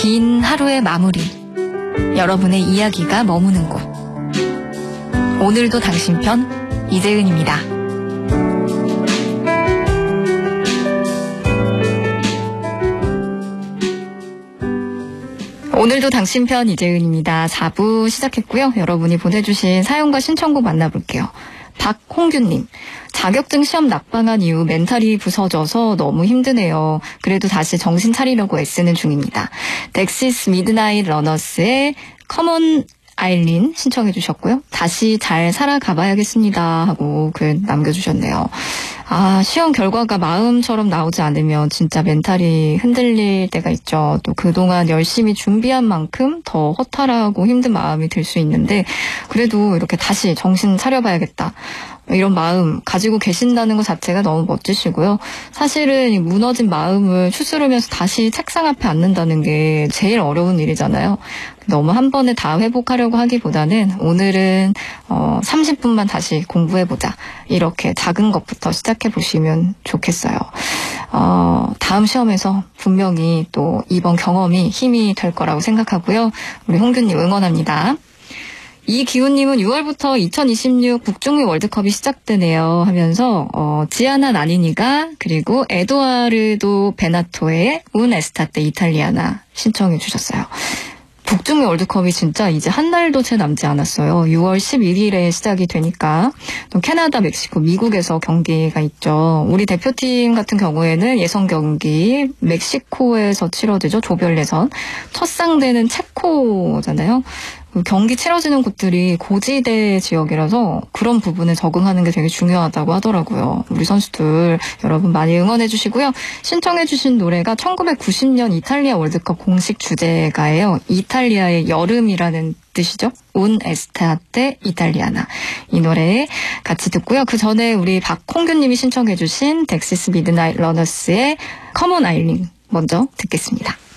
긴 하루의 마무리, 여러분의 이야기가 머무는 곳. 오늘도 당신 편, 이재은입니다. 오늘도 당신 편, 이재은입니다. 4부 시작했고요. 여러분이 보내주신 사연과 신청곡 만나볼게요. 박홍규님, 자격증 시험 낙방한 이후 멘탈이 부서져서 너무 힘드네요. 그래도 다시 정신 차리려고 애쓰는 중입니다. 덱시스 미드나잇 러너스의 커먼 아일린 신청해 주셨고요. 다시 잘 살아가봐야겠습니다 하고 글 남겨주셨네요. 시험 결과가 마음처럼 나오지 않으면 진짜 멘탈이 흔들릴 때가 있죠. 또 그동안 열심히 준비한 만큼 더 허탈하고 힘든 마음이 들 수 있는데, 그래도 이렇게 다시 정신 차려봐야겠다, 이런 마음 가지고 계신다는 것 자체가 너무 멋지시고요. 사실은 이 무너진 마음을 추스르면서 다시 책상 앞에 앉는다는 게 제일 어려운 일이잖아요. 너무 한 번에 다 회복하려고 하기보다는 오늘은 30분만 다시 공부해보자, 이렇게 작은 것부터 시작해보시면 좋겠어요. 다음 시험에서 분명히 또 이번 경험이 힘이 될 거라고 생각하고요. 우리 홍규님 응원합니다. 이기훈님은 6월부터 2026 북중미 월드컵이 시작되네요 하면서 지아나 나니니가 그리고 에도아르도 베나토의 운 에스타테 이탈리아나 신청해 주셨어요. 북중미 월드컵이 진짜 이제 한 날도 채 남지 않았어요. 6월 11일에 시작이 되니까 또 캐나다, 멕시코, 미국에서 경기가 있죠. 우리 대표팀 같은 경우에는 예선 경기 멕시코에서 치러지죠. 조별 예선. 첫 상대는 체코잖아요. 경기 치러지는 곳들이 고지대 지역이라서 그런 부분에 적응하는 게 되게 중요하다고 하더라고요. 우리 선수들 여러분 많이 응원해 주시고요. 신청해 주신 노래가 1990년 이탈리아 월드컵 공식 주제가예요. 이탈리아의 여름이라는 뜻이죠. 운 에스타테 이탈리아나. 이 노래 같이 듣고요. 그 전에 우리 박홍규님이 신청해 주신 덱시스 미드나잇 러너스의 커먼 아일린 먼저 듣겠습니다.